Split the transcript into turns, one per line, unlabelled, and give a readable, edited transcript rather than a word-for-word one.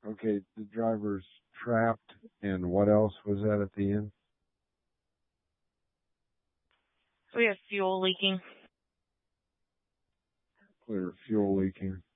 Okay, the driver's trapped, and what else was that at the end?
We have fuel leaking.
Clear fuel leaking.